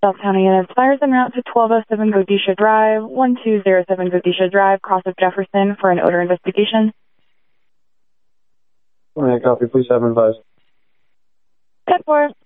South County units, fires en route to 1207 Godisha Drive, 1207 Godisha Drive, cross of Jefferson for an odor investigation. All right, copy. Please have advised. 10-4.